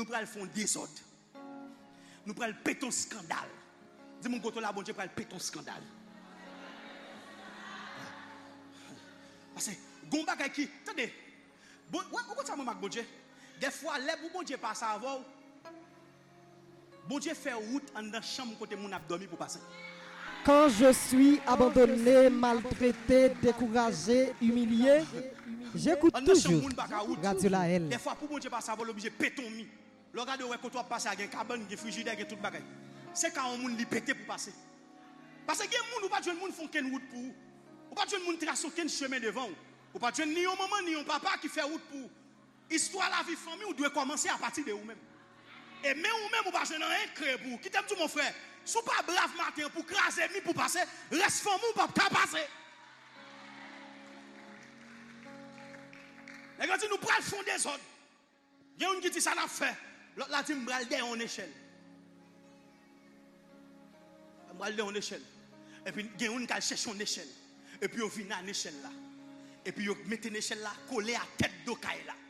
prenons fond désordre. Nous prenons péter un scandale. Dis-moi, quand la bon Dieu, prenons péter un scandale. Parce que, gon bagay qui, attendez, bon, pourquoi ça m'a bon Dieu? Des fois, les bon Dieu passe avant, bon Dieu fait route en dans chambre côté mon a dormi pour passer. Quand je suis abandonné, maltraité, découragé, humilié, j'écoute toujours Radio La L. Des fois, pour bon Dieu passer avant, l'obligé péton mi. Le regard de ouais, quand tu passes à un cabane, un frigidaire, un tout bagay. C'est quand on moun li pété pour passer. Parce que les gens, ou pas de monde font qu'une route pour vous. Ou pas de monde trace aucun chemin devant vous. Ou pas de ni un maman ni un papa qui fait route pour. Histoire la vie famille, vous devez commencer à partir de vous-même. Et même vous-même, vous pas de rien créer pour. Qui t'aime tout mon frère? Si vous pas brave matin pour craser mi pour passer, reste famille ou pas passer. Les gars, nous prenons le fond des autres. Il y a une qui dit ça n'a fait. L'autre là dit me bral en échelle. Bral en échelle. Et puis il y a une qui cherche une échelle. Et puis, au final, une échelle là. Et puis, vous mettez une échelle là, collée à tête d'ocaille là.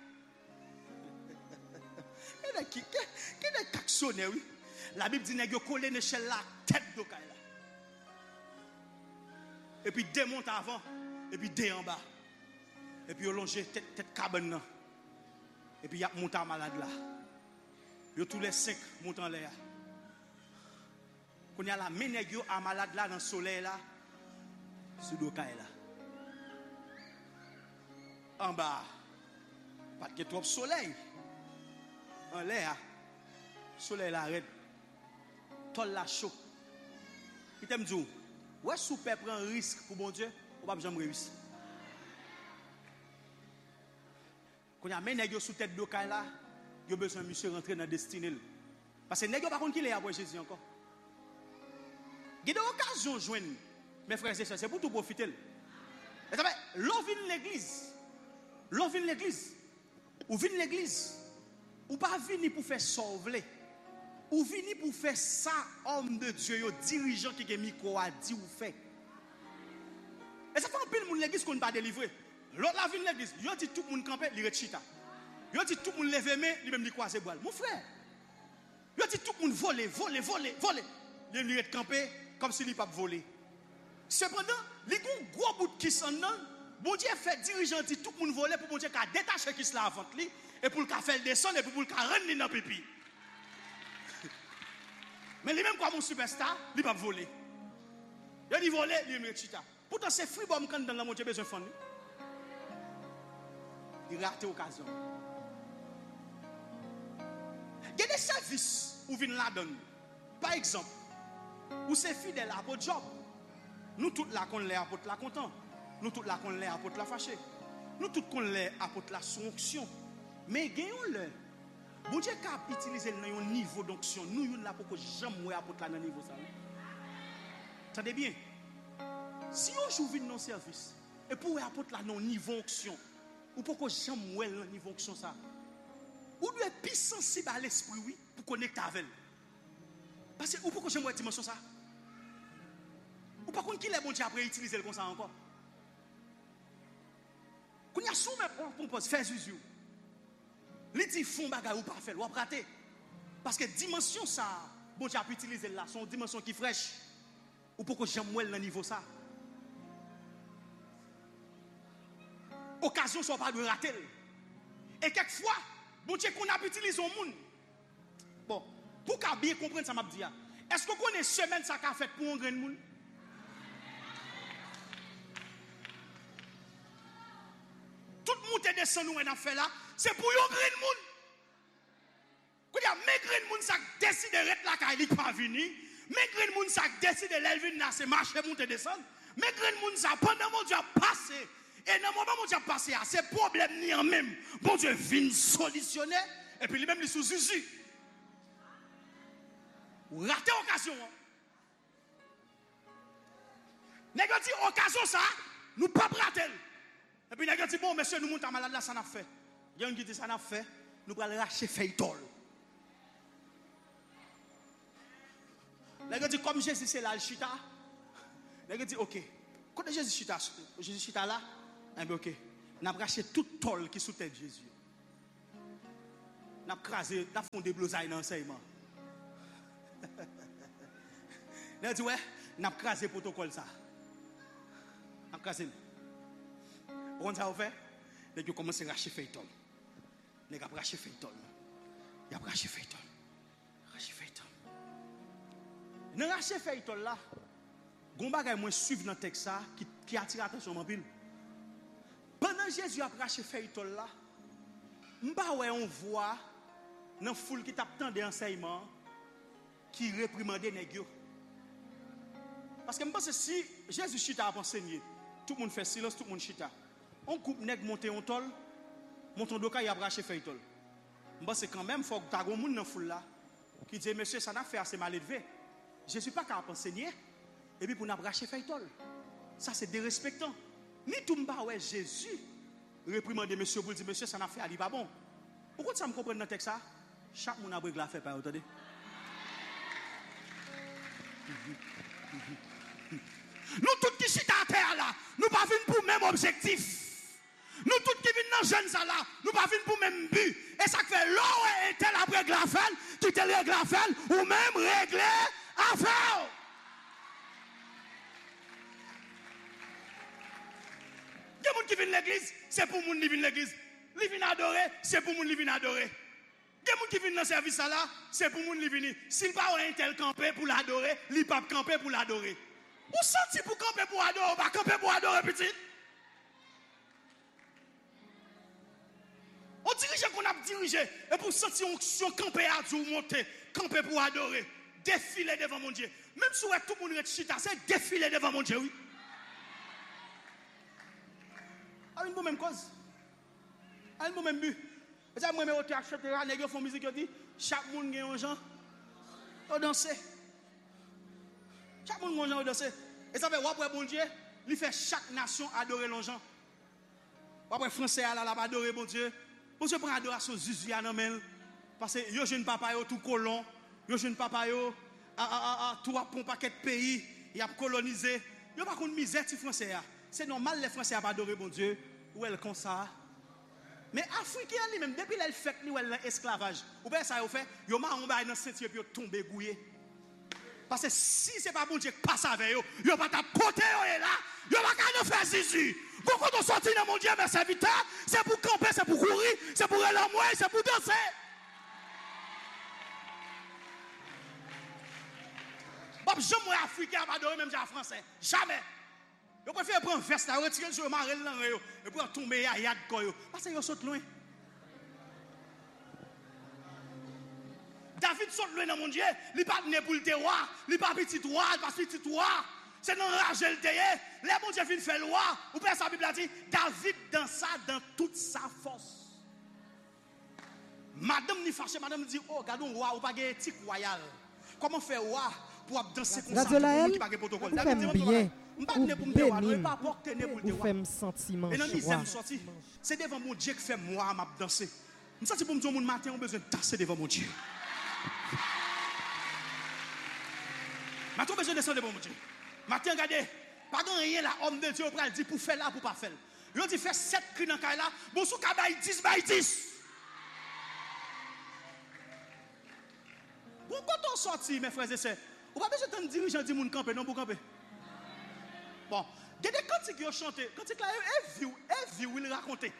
Qui est caxonné, oui. La Bible dit que vous collez une échelle là, tête d'ocaille là. Et puis, démonte avant. Et puis, dé en bas. Et puis, vous longez tête cabane là. Et puis, il y a monté à malade là. Vous tous les 5 montent en l'air. Quand il y a la ménègue à malade là dans le soleil là. Sous l'ocaille là. En bas, pas de trop soleil. En l'air, soleil là arrête. Tol la chaud. Il t'aime dire, ouais, si vous prend un risque pour bon Dieu, on va jamais réussir. Quand il y a mes nègres sous tête d'ocaille là, il y a besoin de monsieur rentrer dans la destinée. Parce que les nègres par contre qui est après Jésus encore. Il y a des occasions de joindre. Mes frères et sœurs, c'est pour tout profiter. Et ça fait, l'on vient l'église. L'on vient l'église. Ou vient l'église. Ou pas venir pour faire sauver. Ou venir pour faire ça, homme de Dieu, dirigeant qui est micro a dit ou fait. Et ça fait un peu de l'église qu'on ne pas délivrer. L'autre la vient l'église. Il dit tout le monde camper, il rechita. Il dit tout le monde lever main, il même lui croiser boile. Mon frère. Il dit tout le monde voler. Il lui camper comme s'il pas voler. Cependant, les gros bout de qui sont là, bon Dieu fait dirigeant dit tout le monde voler pour bon Dieu qu'a détaché qui cela avant lui et pour le faire descendre et pour le rendre dans pipi. Mais lui même comme mon superstar, il pas voler. Il dit voler, il me chita. Pourtant c'est free bomb quand dans la montagne besoin fond. Il rate l'occasion. Il y a des services où vient la donne. Par exemple, où c'est fidèle à votre job. Nous tous là qu'on l'est apôtre la content. Nous tous là qu'on l'est apôtre la fâché. Nous tous qu'on l'est apôtre la sonction. Mais gagnons-le. Bon Dieu cap utiliser dans un niveau d'onction. Nous là pour que jamais apôtre là dans niveau ça. Attendez bien. Si on joue dans nos services et pour apôtre là dans niveau onction, ou pour que jamais dans niveau onction ça. Ou doit être plus sensible à l'esprit oui pour connecter avec. Parce que ou pour que jamais dimension ça. Ou par contre, qui est bon Dieu après utiliser le comme ça encore? Quand il y a soumis pour poser, faire zuzu. Il dit font bagay ou pas faire, ou pas rater. Parce que dimension ça, bon Dieu a pu utiliser là, son dimension qui fraîche. Ou pour que j'aime dans niveau ça. Occasion soit pas de rater. Et quelquefois, bon Dieu qu'on a pu utiliser au monde. Bon, pour qu'à bien comprendre ça m'a dit. Est-ce que vous connaissez semaine ça qu'a fait pour un grand monde? Tout le monde est descendu nous fait là, c'est pour un grand monde. Quand il y a mes grand monde ça décide de rester là quand il pas venir, mes grand monde ça décide de lever là c'est marcher monter descendre, mes grand monde ça pendant mon Dieu passé et dans le moment où Dieu passé c'est problème ni en même. Bon Dieu vient solutionner et puis lui même il sous Jésus. Ou rater occasion. Négatif occasion ça, nous pas rater. Et puis, il a dit, bon, monsieur, nous montons malade là, ça n'a fait. Il y a un qui dit, ça n'a fait. Nous allons racheter feuilletol. Il a dit, comme Jésus, c'est là, le chita. Il a dit, ok. Quand Jésus chita là, eh bien, ok. Nous avons racheté tout tol qui sous tête Jésus. Nous n'a crasé, n'a fondé blosaille dans l'enseignement. N'a dit ouais, n'a crasé protocole ça. N'a crasé. On ça fait, les gens commencent à racheter feuilleton. Les gars racheter feuilleton. Il y a racheter feuilleton. Racheter feuilleton. Dans racheter feuilleton là, gon bagay moi suivre dans texte ça qui attire attention en pile. Pendant Jésus a racheter feuilleton là, m'pa ouais on voit dans foule qui t'attend des enseignements qui réprimandait nèg yo. Parce que je pense que si Jésus chita a enseigné, tout le monde fait silence, tout le monde chita. On coupe nèg monter on tol, monton doka y a braché feuille tol. Je pense que quand même faut que tu aies un monde dans foule là qui dit monsieur ça n'a fait assez mal élevé. Je suis pas capable enseigner et puis pour n'a braché feuille tol. Ça c'est dérespectant. Ni tout m'pa ouais Jésus réprimander monsieur pour dire monsieur ça n'a fait ali pas bon. Pourquoi ça me comprendre dans texte ça? Chaque monde a brègue la fait pas attendez. Nous tous qui sommes à terre là, nous pas venir pour le même objectif. Nous tous qui venons dans jeunes ça là, nous pas venir pour le même but. Et ça fait l'eau et tel après la faire, tu te règle la faire ou même régler affaire. Il y a des gens qui viennent à l'église, c'est pour les gens qui viennent à l'église. Ils viennent adorer, c'est pour les gens qui viennent adorer. Il y a des gens qui viennent dans le service là, c'est pour les gens qui viennent. S'il pas un tel campé pour l'adorer, il ne pas camper pour l'adorer. Ou senti pour camper pour adorer, pas camper pour adorer petit. On dirige qu'on a dirigé et pour sentir onction camper à Dieu monter, camper pour adorer, défiler devant mon Dieu. Même si tout le monde est chita, c'est défiler devant mon Dieu, oui. A une même cause. A une même but. Et ça moi me auto acheter là, nèg yo font musique yo dit chaque monde gagne un gens. On danser. Chaque monde gagne danser. Et ça fait après bon Dieu, il fait chaque nation adorer l'ange. Après français là la adorer bon Dieu. Bon Dieu prend adoration Jésus à nan parce que yo jeune papa yo tout colon, yo jeune papa yo tout a pon paquet de pays, il a colonisé. Yo pas contre misère ti français a. C'est normal les français a pas adorer bon Dieu ou elle comme ça. Mais africain lui même depuis elle fait lui elle esclavage. Ou bien ça yo fait, yo ma on ba dans ceinture puis yo tomber gouiller. Parce que si c'est pas bon Dieu qui passe avec eux, ils ne vont pas côté là, ils ne vont pas faire Jésus. Quand on sortit dans mon Dieu, mes serviteurs, c'est pour camper, c'est pour courir, c'est pour aller en moi, c'est pour danser. Bob, je suis africain, je ne même pas français. Jamais. Je préfère prendre un veste, retirer sur le maré, et puis tomber à yad koyo. Parce que je saute loin. David saute loin dans mon Dieu, il n'est pas né pour le roi, il n'est pas petit roi, il n'est pas petit roi. C'est dans rage le théé. Les bon Dieu vient faire loi. Ou bien sa Bible a dit, David dansa dans toute sa force. Madame ni fâché, madame dit, oh, regardons roi, ou pas de éthique royale. Comment faire roi pour danser comme ça? Vous faites bien. Vous faites sentiment. Et dans l'islam sorti, c'est devant mon Dieu que fait moi m'a danser. Je sens pour me dire mon matin on besoin de danser devant mon Dieu. Matin on besoin de descendre devant mon Dieu. Matin regardez, pas rien là homme de Dieu on dit pour faire là pour pas faire. Ils ont dit faire 7 cris dans caille là, bon sou ka bay 10 bay 10. Pourquoi on sorti mes frères et sœurs? On pas besoin de dirigeant dit moun camper non pour camper. Bon, il y a des cantiques qui ont chanté, cantiques là et vie il racontait.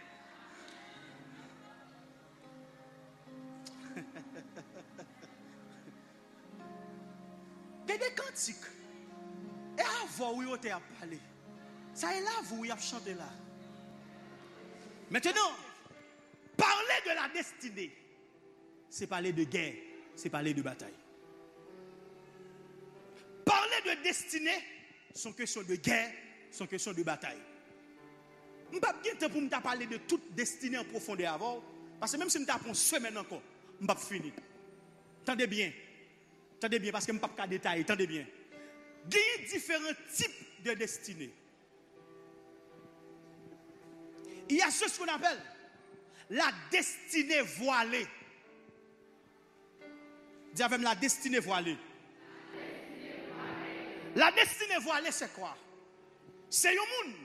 Il y a des cantiques. Et avant, où il a parlé. Ça est là, vous, il a chanté là. Maintenant, parler de la destinée, c'est parler de guerre, c'est parler de bataille. Parler de destinée, c'est question de guerre, c'est question de bataille. Je ne vais pas bien temps pour me parler de toute destinée en profondeur avant, parce que même si je prends une semaine encore, je ne vais pas finir. Tendez bien, parce que je ne vais pas détailler, tendez bien. Il y a différents types de destinées. Il y a ce qu'on appelle la destinée voilée. Dis avec la destinée voilée. La destinée voilée, c'est quoi? C'est un monde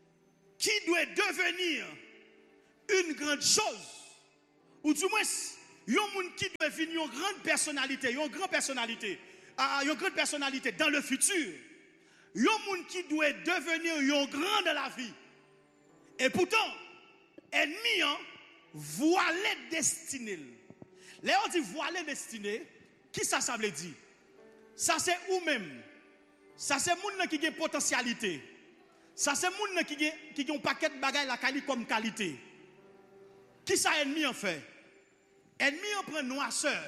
qui doit devenir une grande chose, ou du moins Yon moun qui doit venir une grande personnalité, une grande personnalité dans le futur. Yon moun qui doit devenir yon grand dans la vie. Et pourtant, ennemi voilé destiné. Là on dit voilé destiné, qui ça veut dire? Ça c'est ou même. Ça c'est moun qui a potentialité. Ça c'est moun qui a un paquet de bagages la qualité comme qualité. Qui ça ennemi en fait? Ennemi en prend noirceur.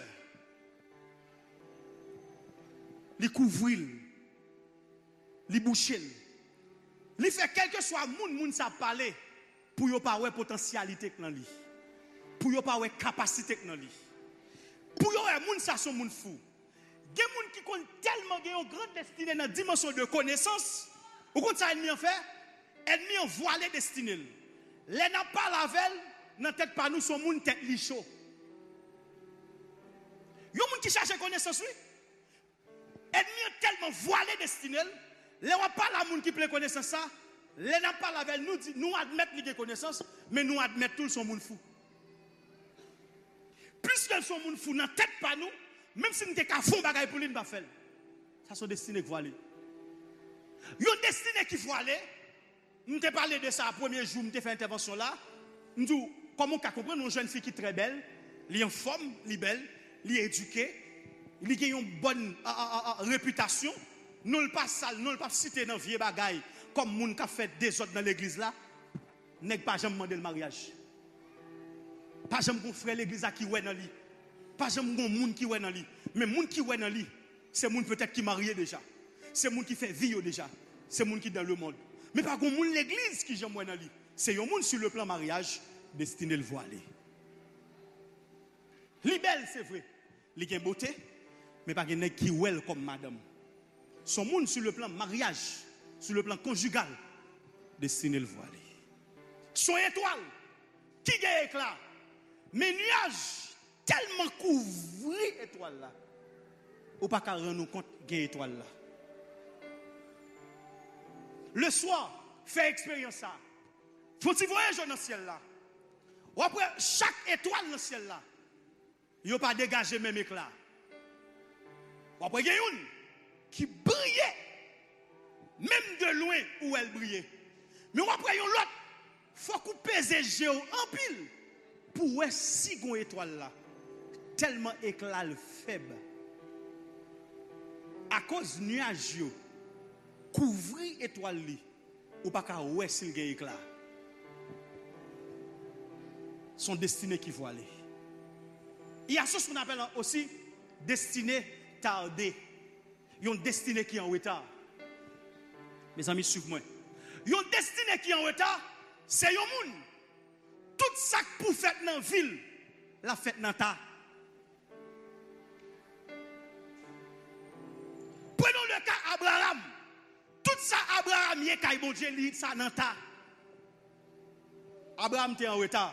Li couvrir. Li boucher. Li fait quel que soit moun ça parler pour yo pas ouais potentialité dans lui. Pour yo pas ouais capacité dans lui. Pour yo moun ça son moun fou. Gen moun qui compte tellement gen une grande destinée dans dimension de connaissance. Ou quand ça ennemi en fait? Ennemi en voilé destinée. Les n'a pas lavel dans tête pas nous son moun tête li chaud. Yo moun qui cherche connaissance oui. Ennemi tellement voilé destiné. Les n'a pas la moun qui plein connaissance ça. Les n'a pas lavel nous admettre li connaissance mais nous admettre tout son moun fou. Puisque son moun fou dans tête pas nous même si nous t'es qu'à fond bagaille pour lui pas faire. Ça sont destinés voilés. Yon destiné qui voilé. Nous t'ai parlé de ça le premier jour, nous t'ai fait intervention là. Nous dis comment on comprendre une jeune fille qui est très belle, elle est en forme, elle est belle, elle est éduquée, elle a une bonne réputation. Nous le pas sale, nous le pas citer dans vieux bagaille comme moun qui a fait des autres dans l'église là. N'est pas jamais demander le mariage. Pas jamais mon frère l'église qui ouais dans lui. Pas jamais mon moun qui ouais dans lui. Mais moun qui ouais dans lui, c'est moun peut-être qui marié déjà. C'est moun qui fait vie déjà. C'est moun qui dans le monde. Mais pas gon moun l'église qui j'aime dans lui. C'est un moun sur le plan mariage destiné le voiler. Li belle c'est vrai. Li gen beauté mais pas gen qui well comme madame. Son moun sur le plan mariage, sur le plan conjugal destiné le voiler. Son étoile qui gen éclat. Mais nuages tellement couvri étoile là. Ou pas qu'à rendre compte gen étoile là. Le soir, fait expérience ça. Faut-il voyager dans le ciel là? Ou après, chaque étoile dans le ciel là, il n'y a pas dégagé même éclat. Ou après, il y a une qui brillait, même de loin où elle brillait. Mais ou après, il y a l'autre, il faut qu'on pèse géo en pile pour voir si une étoile là, tellement éclat faible. À cause nuage couvrir étoile li ou pas ka ouais s'il gagne éclat. Son destinée qui voilée. Il y a ce qu'on appelle aussi destinée tardée. Il y a une destinée qui est en retard. Mes amis, suivez-moi. Il y a une destinée qui est en retard, c'est un monde. Tout ça pour faire dans la ville, la fête dans ta. Prenons le cas Abraham. Tout ça, Abraham, il est bon Dieu, il ça dans ta. Abraham était en retard.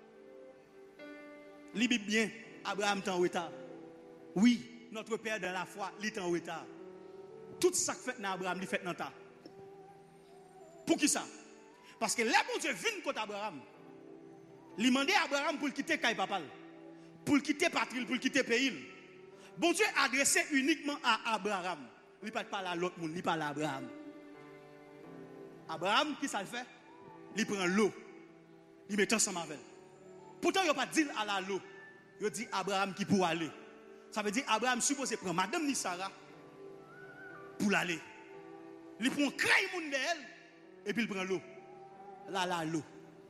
Libye bien, Abraham était en retard. Oui, notre père dans la foi, il est en retard. Tout ça que fait dans Abraham, il fait dans ta. Pour qui ça? Parce que là, bon Dieu vient contre Abraham. Il demandait à Abraham pour quitter Kaï Papal, pour quitter patrie, pour quitter pays. Bon Dieu adressé uniquement à Abraham. Il ne parle pas à l'autre monde, il parle à Abraham. Abraham, qui ça le fait? Il prend l'eau. Il met ensemble avec. Pourtant, il n'a pas dit à l'eau. Il dit Abraham qui pour aller. Ça veut dire Abraham supposé prendre Madame ni Sarah pour l'aller. Il prend craie moun d'elle et puis il prend l'eau. Là, l'eau.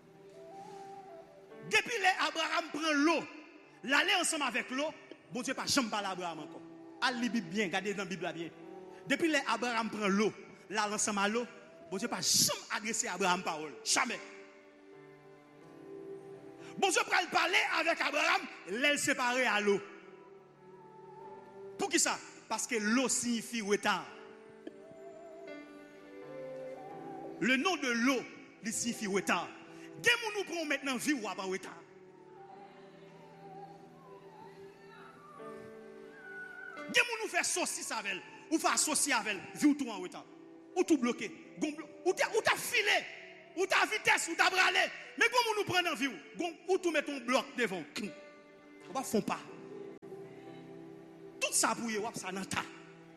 Depuis que Abraham prend l'eau, l'aller ensemble avec l'eau, bon Dieu pas jamais parler à Abraham encore. Allez bien, regardez dans la Bible bien. Depuis que Abraham prend l'eau, l'aller ensemble à l'eau, bon Dieu pas jamais adresser à Abraham parole. Jamais. Bon Dieu peut parler avec Abraham, l'aile séparée à l'eau. Pour qui ça? Parce que l'eau signifie retard. Le nom de l'eau, il signifie retard. Qu'est-ce que nous prenons maintenant vie ou pas retard? Qu'est-ce que nous faisons saucisse avec elle? Ou faire associer avec elle? Vie ou tout en retard? Ou tout bloqué? Ou t'as filé? Ou t'as vitesse? Ou t'as bralé? Mais comment nous prenons vie ou tout met ton bloc devant? On va font pas. Tout ça pour vous, ça dans ta.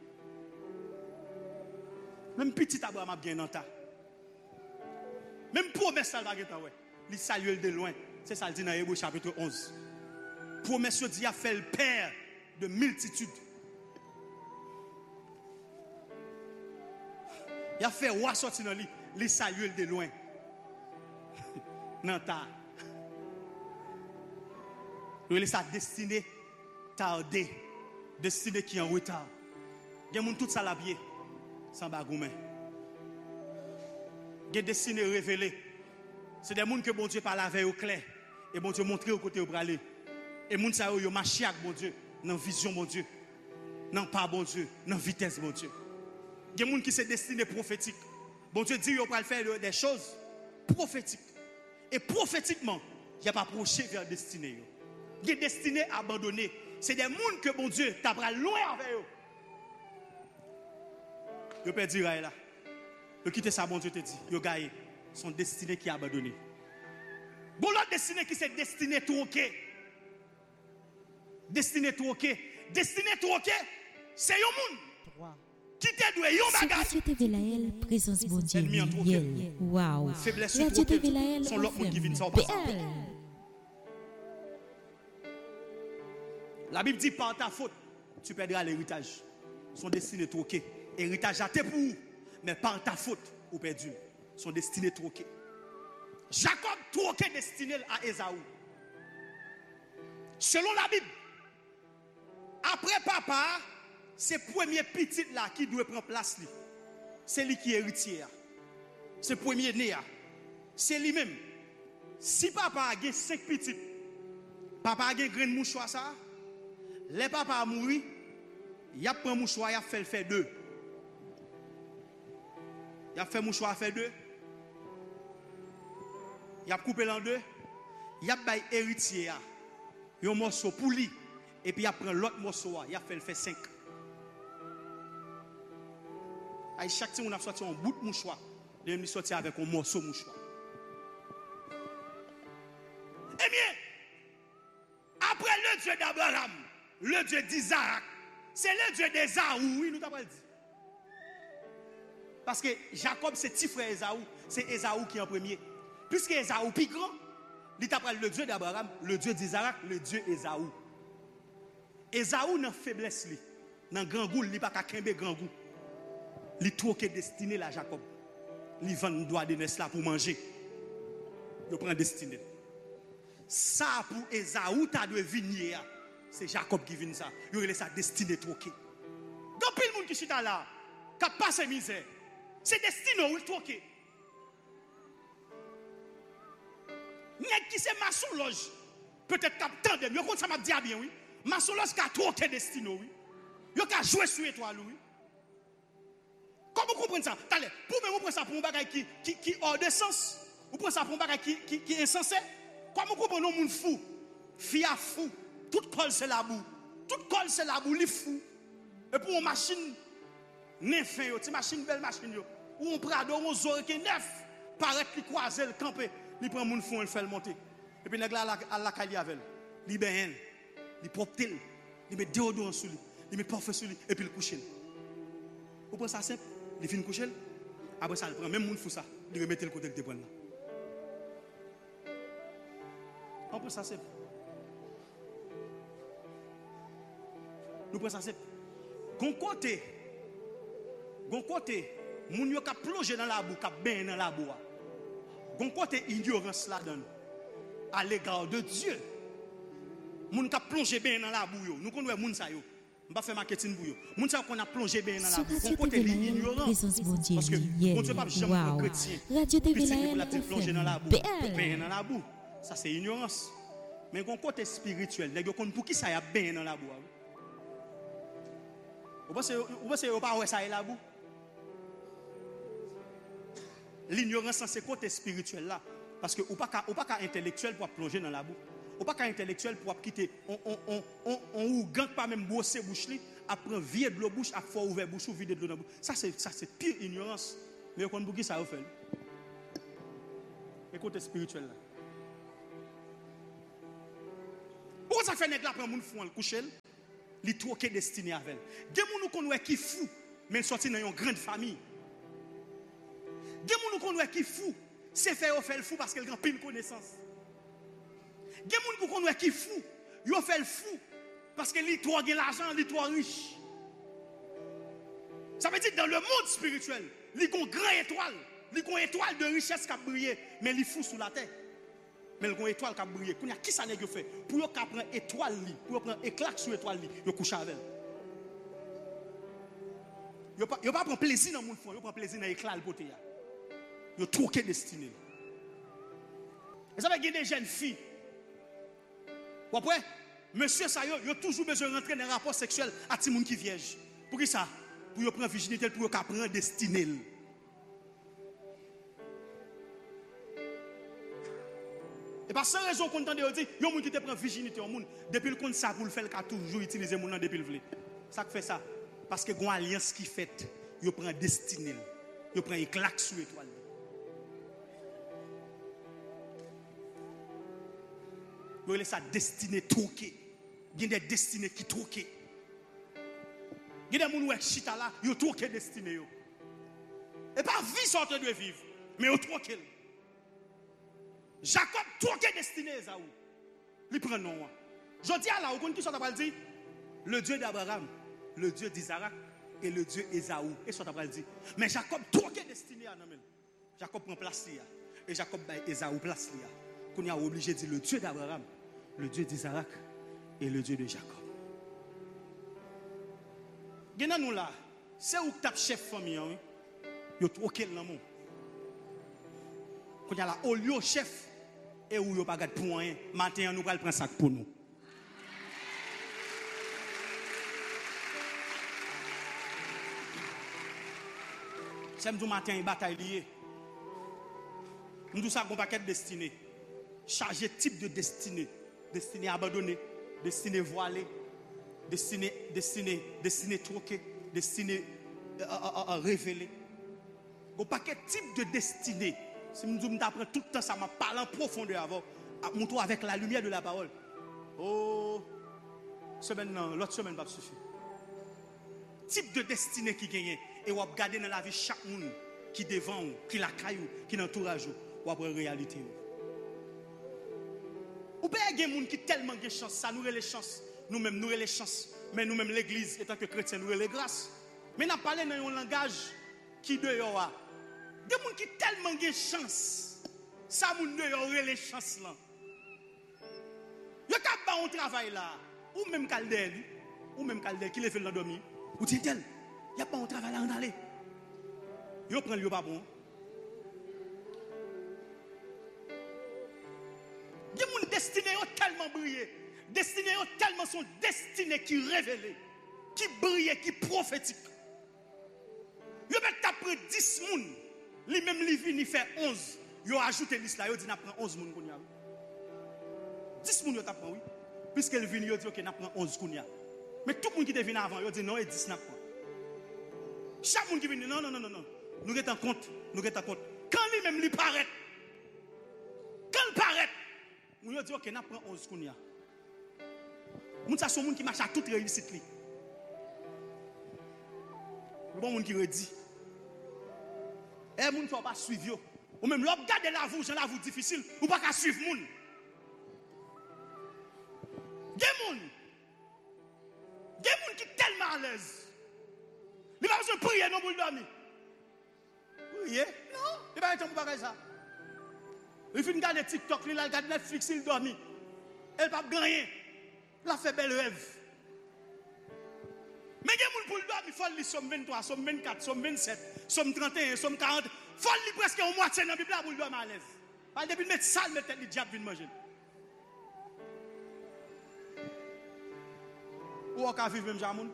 Même petit Abraham a bien dans ta. Même promesse ça va gagner ouais. Il salue de loin. C'est ça le dit dans Hébreux chapitre 11. Promesse Dieu a fait le père de multitudes. Il a fait roi sortir dans lui, il salue de loin. Dans ta. Il est sa destinée tardée, destinée qui est en retard. Il y a tout ça la pied sans bagoumen. Il y a des destinées révélées. C'est des gens que bon Dieu parle avec au clair et bon Dieu montre au côté au bras. Et les gens ça yo marché avec bon Dieu, dans vision bon Dieu, dans pas bon Dieu, dans vitesse bon Dieu. Il y a des gens qui sont destinés prophétiques. Bon Dieu dit yo va faire des choses prophétiques. Et prophétiquement, il n'y a pas approché vers destinée. Il y a destinée abandonnée. C'est des gens que bon Dieu t'a pris loin avec eux. Yo perdu là. Yo quitter ça bon Dieu te dit, yo gagné. Son destinée qui est abandonnée. Bon l'autre destinée qui c'est destinée tronquée. Destinée tronquée. Destinée tronquée, c'est un monde qui te doit yon bagage. Radio TV Lael, présence bon Dieu. Waouh. Faiblesse Radio TV Lael, sont l'autre monde qui vient ça. La Bible dit par ta faute, tu perdras l'héritage. Son destinée tronquée. Héritage à tes pour vous, mais par ta faute, ou perdu. Son destinée troquée. Jacob troqué destiné à Ésaü. Selon la Bible, après papa, c'est premier petit là qui doit prendre place. C'est lui qui est héritier. C'est premier né. C'est lui-même. Si papa a 5 petits, papa a grain de mouchoir ça, les papa a mouru, il a pris mouchoir, il a fait le faire 2. Il a fait mouchoir, fait 2. Il a coupé en 2. Il a baillé héritier. Il a un morceau pour lui. Et puis il a pris l'autre morceau. Il a fait le fait 5. À chaque fois on a sorti un bout de mouchoir. Il a sorti avec un morceau de mouchoir. Eh bien, après le Dieu d'Abraham, le Dieu d'Isaac, c'est le Dieu d'Ésaü, oui, nous t'avons dit. Parce que Jacob, c'est petit frère Ésaü. C'est Ésaü qui est en premier. Puisque Ésaü est plus grand, il t'appelle le Dieu d'Abraham, le Dieu d'Isaac, le Dieu Ésaü. Ésaü n'a faiblesse, dans grand goût, il n'a pas qu'à grand goût. Il troque destiné à Jacob. Il vend le droit de naître là pour manger. Il prend destiné. Ça pour Ésaü, tu dois venir. C'est Jacob qui vient ça. Il a sa destinée troquée. Donc, il y a des gens qui sont là, qui passent misère. C'est destiné où il troque. Nèg qui c'est maçon loge. Peut-être qu'à tandem, yo ça m'a dit bien oui. Maçon loge qui a troqué destiné oui. Yo qui a joué sur étoile oui. Comment vous comprenez ça? Allez, pour me prendre ça pour un bagage qui hors de sens. Vous prenez ça pour un bagage qui est insensé. Comment vous comprenez un monde fou? Fia fou. Tout colle c'est la boue. Tout colle c'est la boue, li fou. Et pour une machine neuf, une machine belle machine yo. Ou un prado, un zoré qui neuf, paraît qui croise le camper. Il prend mon fond, il fait le monter. Et puis, il a la caille avec elle. Il ben, il propre, il met déodorant sur lui, il met parfum sur lui, et puis il couche. Vous prenez ça simple, il finit coucher. Après ça, il prend même mon fou ça, il remet le côté de prendre là. On prend ça simple. Nous prenons ça simple. Gon côté, moun yo ka plonger dans la boue, ka ben dans la boue. Gon côté ignorance là-dedans à l'égard de Dieu. Moun ka plonger ben dans la boue yo. Nous connaissons moun sa yo. On va faire marketing pour yo. Moun sa qu'on a plongé ben dans la boue. Gon côté l'ignorance. Parce que bon Dieu pas jamais un chrétien. Radio TV la plonger dans la boue. Ben dans la boue. Ça c'est ignorance. Mais gon côté spirituel, nèg yo connait pour qui ça y a ben dans la boue. Vous pensez pas où ça est la boue? L'ignorance c'est côté spirituel là parce que ou pas intellectuel pour plonger dans la boue, ou pas intellectuel pour quitter on ou gang pas même brosser bouche li après vider de l'eau bouche à fois ouvert bouche ou vider de l'eau dans bouche. Ça c'est pire ignorance. Mais quand vous qui ça fait le côté spirituel là. Pourquoi ça fait nèg la prend moun fou le coucher, li troquer destiné avec. Gen moun nous connaît qui fou, mais sorti dans une grande famille. Gen moun nous connaît qui fou, c'est fait le fou parce qu'elle a pile connaissance. Gen moun nous connaît qui fou, yo fait le fou parce que li trop gen l'argent, li trop riche. Ça veut dire que dans le monde spirituel, li gon grand étoile, li gon étoile de richesse qui a brillé, mais li fou sous la terre. Mais le gon étoile qui a brillé, qui ça nèg yo fait pour yo ka prend étoile li, pour yo prend éclat sur étoile li, yo couche avec. Yo pas prend plaisir dans moun fond, yo prend plaisir dans éclat le poté ya. Yo troqué destiné. Et ça veut dire des jeunes filles. Ou après, monsieur ça yo toujours besoin de rentrer dans un rapport sexuel à ti moun qui vierge. Pour qui ça? Pour yo prendre virginité, pour yo ka prendre destiné. Et par sans raison qu'on entend dire, yo moun qui te prend virginité au monde, depuis le compte ça pour le faire, il a toujours utilisé moun depuis le vle. Ça fait ça parce que gon alliance qui fait, yo prend destiné. Yo prend éclat sur étoile. Yo laisse sa destinée troquée. Il y a des destinées qui troquées. Il y a des gens qui chita là, yo troqué destinée yo. Et pas vie sorte de vivre, mais yo troqué. Jacob troqué destinée Esaou. Il prend nom. Je dis à la, vous qui sont à dire le Dieu d'Abraham, le Dieu d'Isaac et le Dieu Esaou. Et sont à dire mais Jacob troqué destinée à Namel. Jacob prend place là et Jacob bail Esaou place là. Qu'on a obligé de dire le Dieu d'Abraham, le Dieu d'Isaac et le Dieu de Jacob. Gena nous là, c'est où tape chef famille hein. Yo troqué le nom. Qu'on a là au lieu chef et où yo pas gade pour rien, matin nous va prendre sac pour nous. Samedi matin une bataille liée. Nous tout ça un paquet de destinée. Chargé type de destinée, destinée abandonnée, destinée voilée, destinée troquée, destinée révélée. Un paquet type de destinée. Si nous apprend tout le temps, ça m'a parlé en profondeur avant, montre avec la lumière de la parole. Oh, l'autre semaine va suffire. Type de destinée qui gagne et on va regarder dans la vie chaque monde qui devant, qui la caillou, qui l'entourage, ou après réalité. Ou bien il y a des gens qui tellement de chance, ça nous a les chances, nous-mêmes nous avons les chances, mais nous-mêmes l'église, étant que chrétiens, nous avons les grâces. Mais nous parlons dans un langage qui dehors. Des gens qui tellement de chance, ça nous dehors les chances là. Yo ka ba on travail là, ou même Calder, qui le fait dans dormir, ou dit tel, il y a pas un travail là en aller. Yo prend le pas bon. Des gens destinés tellement brillés, destinés tellement sont destinés qui révélés, qui brillent, qui prophétiques. Yo met après 10 moun, lui même li vini fait 11. Yo ajouté liste là, yo dit n'a prend 11 moun kounya. 10 moun yo t'a prend oui. Puisque elle vini yo dit OK n'a prend 11 kounya. Mais tout moun qui te venu avant, yo dit non et 10 n'a prend. Chaque moun qui vini non. Nous est en compte, Quand lui même lui paraît. Quand il paraît on dit OK, n'a prend 11 kounya. Moun ça son moun qui marche à toute réussite li. Le bon moun qui redit. Moun faut pas suivre yo. Ou même l'op garder la vous difficile, ou pas qu'à suivre moun. Gen moun qui tellement à l'aise. Il va se prier non pour dormir. Prier? Non, il va être pour faire ça. Il finit de regarder TikTok, il regarde Netflix, il dormit. Elle pas gagner. Il a fait bel rêve. Mais il y a des gens pour le dormir, il faut lire Somme 23, Somme 24, Somme 27, Somme 31, Somme 40. Il faut lire presque un moitié dans la Bible pour le dormir à l'aise. Parce que depuis mettre ça, le tête, le diable vient manger. Ou on peut vivre même jamais.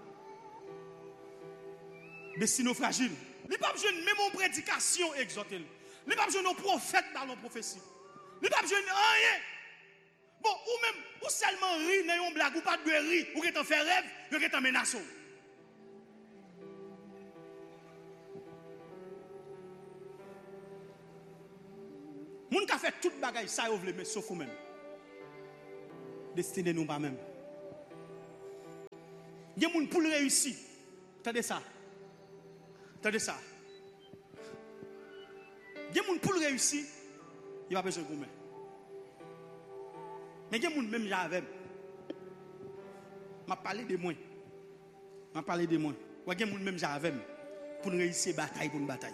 Destiné fragile. Il n'y a pas besoin de même en prédication exhorter. Il n'y a pas besoin de prophète dans la prophétie. Il n'y a pas besoin de rien. Bon, ou même, ou seulement rire dans une blague, ou pas de rire, ou que tu fais rêve, ou que tu menaces. Moun ka fait toute bagaille ça vous voulez mais sauf vous même. Destinée nous pas même. Il y a des gens pour réussir. Attendez ça. Attendez ça. Il y a des gens pour réussir. Il n'y a pas besoin de gourmet. Mais il y a des gens même j'avais. Je parle de moi. Je parle de moi. Il y a des gens même j'avais pour réussir bataille pour une bataille.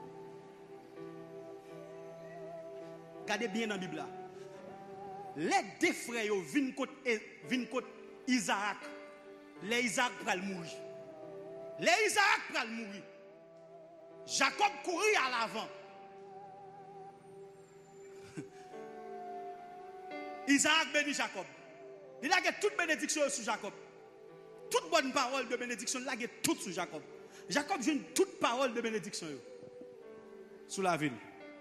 Regardez bien dans la Bible là. Les deux frères viennent contre Isaac. Les Isaac pral mourir. Les Isaac pral mourir. Jacob courit à l'avant. Isaac bénit Jacob. Il a toute bénédiction sur Jacob. Toute bonne parole de bénédiction, il a tout sur Jacob. Jacob vient toute parole de bénédiction sur la ville.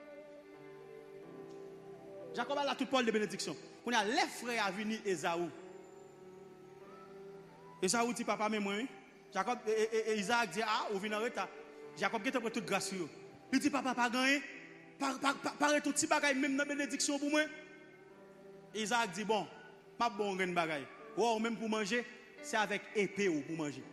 Jacob a la toute parole de bénédiction. On a les frères à venir Esaü. Esaü dit papa mais moi. Jacob et Isaac dit ah on vient en retard. Jacob qui prend toute grâce sur eux. Il dit papa pas gagné. Pas tout petit bagaille même dans bénédiction pour moi. Isaac dit bon, pas bon gain bagaille. Ou même pour manger, c'est avec épée ou pour manger.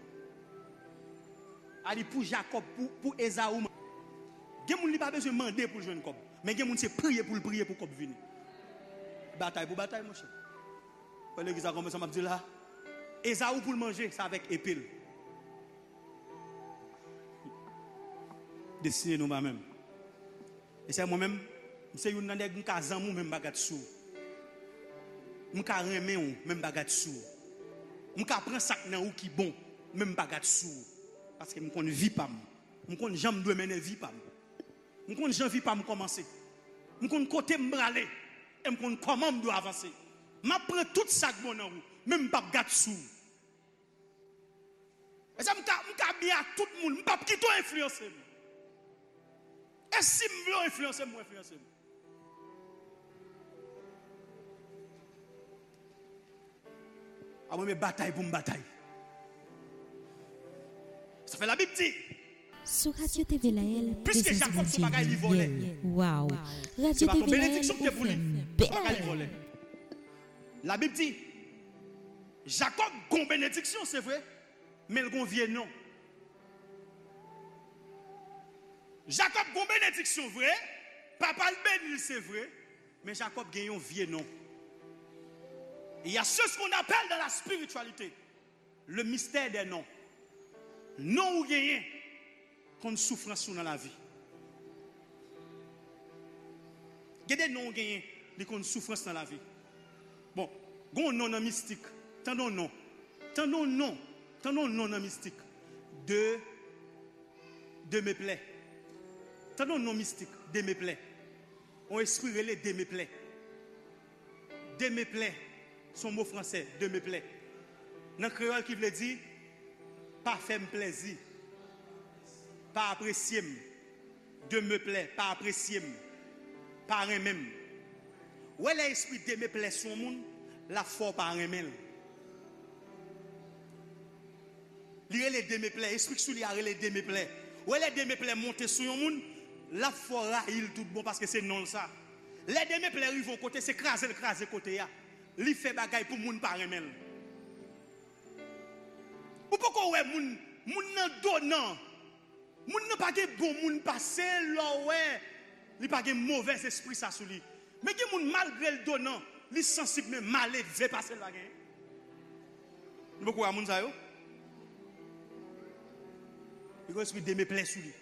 Ali pour Jacob pour Esaü. Gen moun li pas besoin demander pour joindre Cob, mais gen moun c'est prier pour Cob venir. Bataille pour bataille mon cher. Quand l'église a commencé à me dire là, Esaü pour manger, c'est avec épée. Destiné nous même. Et c'est moi-même, c'est une nèg qui a zanmou même bagat sou. M'ka remen ou même bagat sou. M'ka prend sac nan ou qui bon, même bagat sou. Parce que m'kon vie pas. M'kon jambe doit mener vie pas. M'kon jan vie pas commencer. M'kon côté m'braler et m'kon comment m'doit avancer. M'a prend tout sac bon nan ou, même pas bagat sou. Et ça m'ka bien à tout le monde, m'pa quitter influencer. Et si je veux influencer, moi influencer. Avant mes batailles pour me bataille. Ça fait la Bible dit. Sur Radio TV Lael, puisque Jacob son bagage il volait. Waouh. C'est Radio pas ton TV Lael, bénédiction qui est pour lui. Il volait. La Bible dit Jacob gon bénédiction, c'est vrai, mais il gon vieux non. Jacob gon bénédiction vrai, papa le béni c'est vrai, mais Jacob gagne un vieux nom. Il y a ce qu'on appelle dans la spiritualité le mystère des noms. Non ou gagne qu'on souffrance dans la vie. Il y a des noms gagne qu'on souffrance dans la vie. Bon, gon non mystique, tendons non mystique de mes plaies. Tendons non mystique de mes plaies. On esprit relé de mes plaies. De mes plaies, son mot français, de mes plaies. Dans le créole qui veut dire pas faire plaisir, pas apprécier, de me plaît, pas apprécier, pas aimer. Où est l'esprit de me plaît son monde, la foi pas aimer. Lire les de me plaît, explique sur les arrêts de me plaît. Où est les de me plaît monter sur un monde, la foi il tout bon parce que c'est non ça. Les de me plaît arrivent côté, c'est craser côté ya. Li fait bagaille pour moun pas aimer. Ou pourquoi ouais moun nan donnant. Moun nan pas bon moun passé là ouais. Li pas mauvais esprit ça sous lui. Mais gen moun malgré le donnant, li sensible mais mal veut passer là gen. Pourquoi moun ça yo? Il go esprit de me plaît sous lui.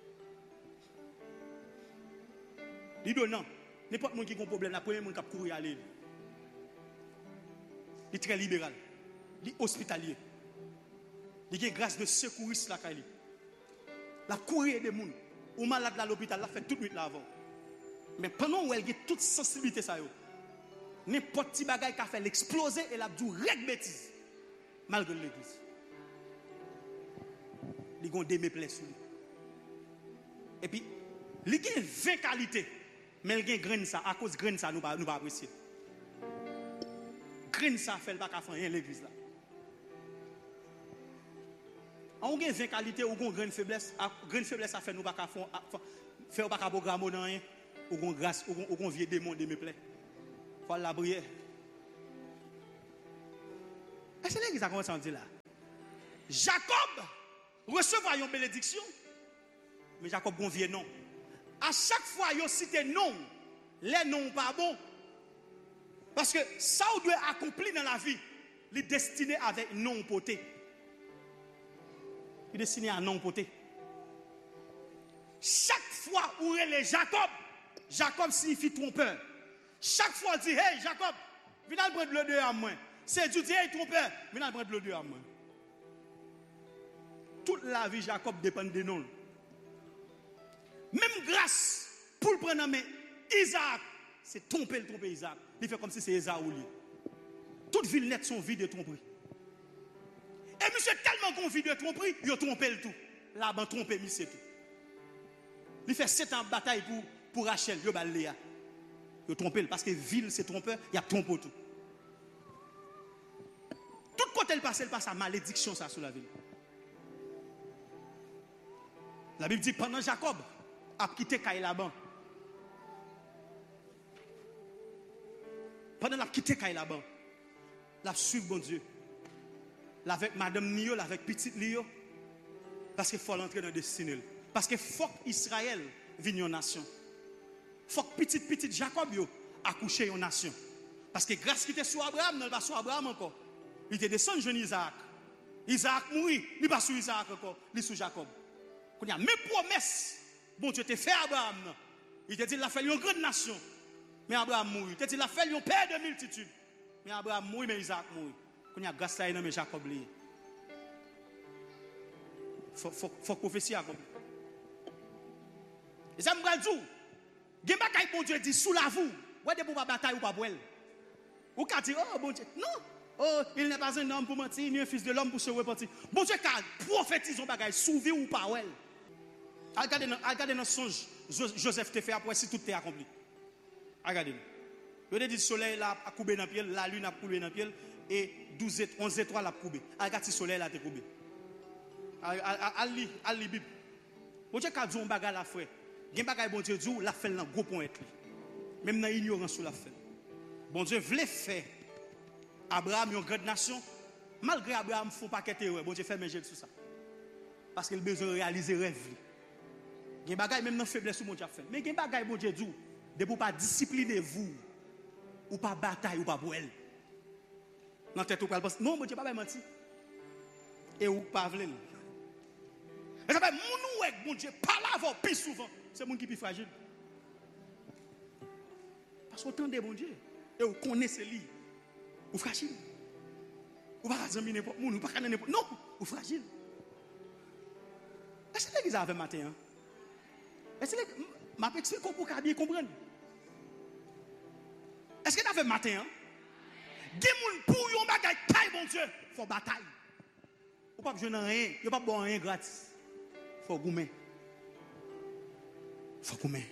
Li donnant, n'importe moun qui a un problème, la première moun qui a courir aller. Il est très libéral, il est hospitalier. Il a une grâce de secouriste là kali. La courir des gens ou malade à l'hôpital, la fait toute nuit là avant. Mais pendant où elle a toute sensibilité ça yo. N'importe petit bagage qui a fait l'exploser et la dou règle bêtise malgré l'église. Il a des méplaies sur lui. Et puis il a 20 qualités mais il a grain ça à cause grain ça nous pas apprécier. Grain ça fait pas faire rien l'église là. On a 20 qualités ou une grande faiblesse, ça fait nous pas faire pas programme dans rien, ou une grâce ou un vieux démon de me plaît. Faut la prière. Est-ce que ça commence à dire là? Jacob recevra une bénédiction, mais Jacob convient non. À chaque fois, il cite non, les noms pas bon. Parce que ça, on doit accomplir dans la vie, il est destiné avec non poté. Il est destiné à non poté. Chaque fois où il est Jacob, Jacob signifie trompeur. Chaque fois, on dit, hey Jacob, viens prendre le deux à moi. C'est Dieu dit, hey trompeur, viens prendre le deux à moi. Toute la vie, Jacob dépend de noms. Même grâce pour le prendre en main, Isaac, c'est tromper Isaac. Il fait comme si c'est Esaou. Toute ville nette sont vides de tromperie. Et monsieur tellement qu'on vit de tromperie, il a trompé le tout. Là, il a trompé monsieur tout. Il fait 7 ans de bataille pour Rachel, il a Léa. Il a trompé parce que ville c'est trompeur, il a trompé tout. Tout côté il passe à malédiction ça sur la ville. La Bible dit pendant Jacob a quitté Kaïlaban. Pendant la quitté Kaïlaban, la suivre bon Dieu. Avec madame Nio, avec petite Lio, parce qu'il faut l'entrer dans le destinée. Parce qu'il faut qu'Israël vienne en nation. Il faut que petit Jacob accouche en nation. Parce que grâce qui était sur Abraham, il n'est pas sur Abraham encore. Il était descendu jeune Isaac. Isaac mourit, il n'est pas sur Isaac encore, il est sur Jacob. Quand il y a mes promesses, bon Dieu t'a fait Abraham. Il t'a dit qu'il a fait une grande nation. Mais Abraham mourit. Il t'a dit qu'il a fait un père de multitude. Mais Abraham mourit, mais Isaac mourit. Quand il y a grâce à mais Jacob lié. Faut prophétie accomplie. Et ça me dit, il y a un bon Dieu dit sous la vous. Vous avez pas bataille ou pas pour elle. Ou quand dit oh bon Dieu, non. Oh, il n'est pas un homme pour mentir, ni un fils de l'homme pour se repentir. Bon Dieu, car prophétise un bagage, souvi ou pas ou elle. Regardez dans songe, Joseph te fait après si tout est accompli. Regardez. Il a dit le soleil là a coupé dans le pied, la lune a coupé dans le pied, et 11 étoiles a coupé. Regardez le soleil là a coupé. À la Bible. Bon Dieu, quand on bagage la frère, il y a un bagage bon Dieu dit, la fait dans gros point. Même dans l'ignorance sur la fait. Bon Dieu voulait faire Abraham une grande nation. Malgré Abraham, il ne faut pas quitter. Bon Dieu fait manger sur ça. Parce qu'il a besoin de réaliser rêve. Il y a des bagages même dans la faiblesse où bon Dieu a fait. Mais il y a des bagages bon Dieu dit, de ne pas discipliner vous, ou pas bataille, ou pas boire. Dans tête ou pas pense, non, bon Dieu pas mentir. Et ou pas vle. Et ça fait mon ouek bon Dieu parle avant plus souvent, c'est mon qui plus fragile. Parce qu'autant de bon Dieu et vous connaissez lui. Ou fragile. Ou pas zami n'importe moun, ou pas n'importe non, ou fragile. Est-ce que l'église avait matin hein? Est-ce que m'a expliqué pour bien comprendre? Est-ce que tu avais matin hein? Des moun pour yon bagay taille bon Dieu, faut bataille. Ou pas besoin rien, yo pas bon rien gratis. Faut goumer. Faut goumer.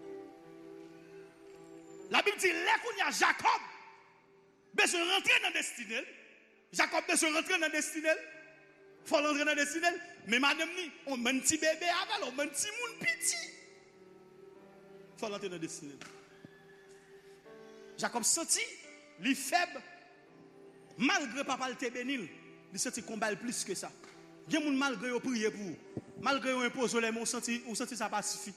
La Bible dit là qu'on y a Jacob besoin de rentrer dans la destinée. Jacob besoin de rentrer dans la destinée. Faut rentrer dans la destinée. Mais madame ni, on met un petit bébé avec, on met un petit moun petit. Faut rentrer dans la destinée. Jacob senti, il faible. Malgré papa le bénil, il senti combat plus que ça. Il y a des gens malgré eux prier pour vous. Malgré eux imposer les mots, on senti ça pacifie.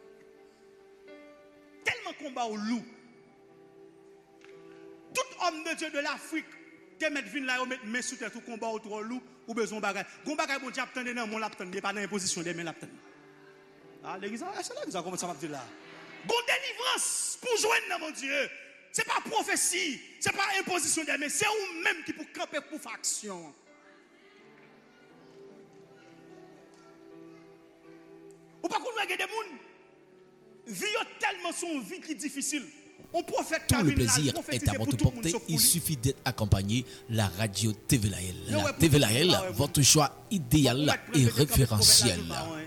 Tellement combat au loup. Tout homme de Dieu de l'Afrique, te mettre vin là, mettre main sous tête tout combat autour loup ou besoin bagage. Gon bagage bon Dieu attendre dans mon l'attendre, pas dans imposition des mains l'attendre. Ah l'église, c'est là que ça commence à dire là. Gon délivrance pour joindre dans mon Dieu. C'est pas prophétie, c'est pas imposition des mains, c'est vous-même qui pour camper pour faire action. Ou pas qu'on voit des gens vivent tellement son vie qui est difficile. On prophète tout le plaisir est à votre portée. Il suffit d'être accompagné la radio TV Lael. La TV Lael, votre choix idéal et référentiel.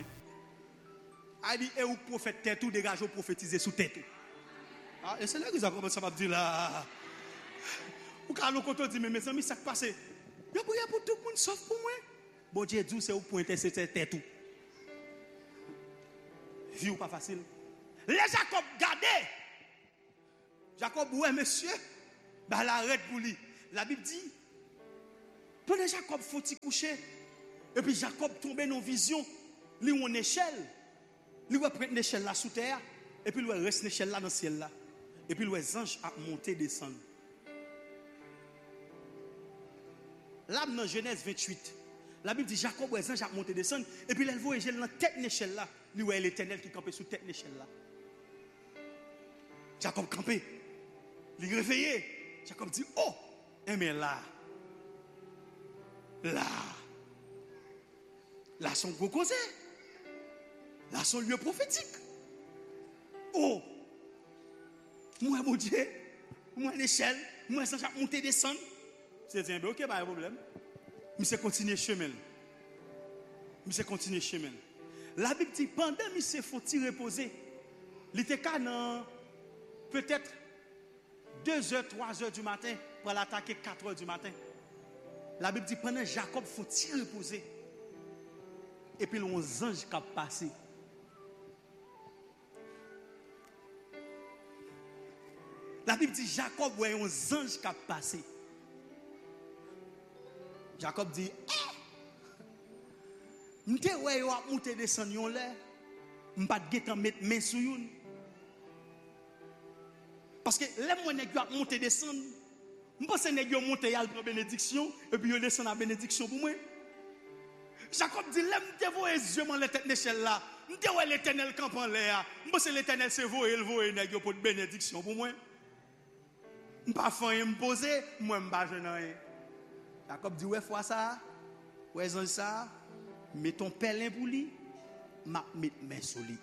A dit et ou prophète tête ou dégage ou prophétiser sous tête. Ah et c'est là que ça commence à dire là. Ou quand on compte dit mais mes amis ça qui passe. Yo prier pour tout le monde sauf pour moi. Bon Dieu dit c'est ou pointer c'est tête tout. Vie ou pas facile. Les Jacob gardé. Jacob ouais monsieur, bah l'arrête pour lui. La Bible dit Pendant Jacob faut-il coucher. Et puis Jacob tombe dans une vision. Il y a une échelle. Il va prendre une échelle là sous terre. Et puis il va rester une échelle là dans le ciel là. Et puis les anges à monter descendre. Là dans Genèse 28. La Bible dit Jacob les anges à monter descendre. Et puis il voit l'échelle dans tête de l'échelle là. Il voit l'Éternel qui campait sous tête de l'échelle là. Jacob campé. Il est réveillé. Jacob dit oh, mais là, son gros causé. Là, son lieu prophétique. Oh, moi, mon Dieu, moi, l'échelle, moi, ça, j'ai monté, descendre. C'est dit, ok, pas de problème. Mais c'est continuer chemin. La Bible dit, pendant qu'il se faut-il reposer, il était quand peut-être 2h, 3h du matin pour l'attaquer 4h du matin. La Bible dit, pendant Jacob faut-il reposer. Et puis, les anges qui ont passé. La Bible dit, Jacob voit un ange qui a passé. Jacob dit, je vais monter descendre là. Je ne vais pas mettre main sur une. Parce que les gens qui monter descendre, je pense que les gens monter à la bénédiction et puis ils descendent à la bénédiction pour moi. Jacob dit, je vais voir les yeux dans la tête d'échelle là. Je vais voir l'Éternel camp en l'air. Je pense que l'Éternel se voit et il voit les gens pour une bénédiction pour moi. Je ne vais pas faire me poser, moi je ne vais pas rien. Jacob dit, ouais, fois ça, ouais, ça, mets ton pèlerin pour lui, mets main sur lui.